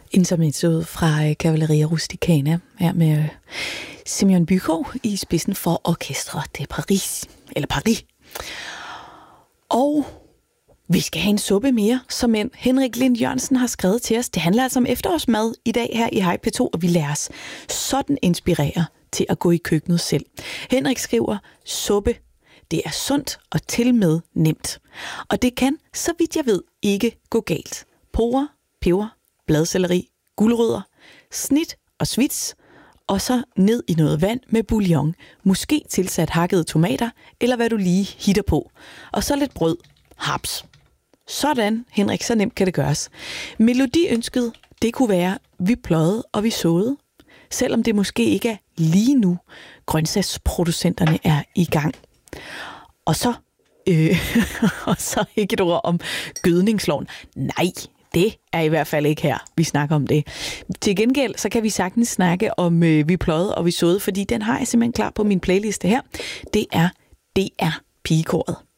Intermezzoet fra Cavalleria Rusticana her med Simeon Bykov i spidsen for Orchestre de Paris, eller Paris. Og vi skal have en suppe mere, som Henrik Lind Jørgensen har skrevet til os. Det handler altså om efterårsmad i dag her i Hej P2, og vi lader os sådan inspirere til at gå i køkkenet selv. Henrik skriver, suppe, det er sundt og til med nemt. Og det kan, så vidt jeg ved, ikke gå galt. Porre, peber, bladselleri, gulerødder, snit og svits, og så ned i noget vand med bouillon, måske tilsat hakkede tomater, eller hvad du lige hitter på. Og så lidt brød. Haps. Sådan, Henrik, så nemt kan det gøres. Melodiønsket, det kunne være, vi pløjede og vi såede. Selvom det måske ikke er lige nu, grøntsagsproducenterne er i gang. Og så, og så ikke et ord om gødningsloven. Nej, det er i hvert fald ikke her, vi snakker om det. Til gengæld, så kan vi sagtens snakke om vi pløjede og vi såede, fordi den har jeg simpelthen klar på min playliste her. Det er DR Pigekoret.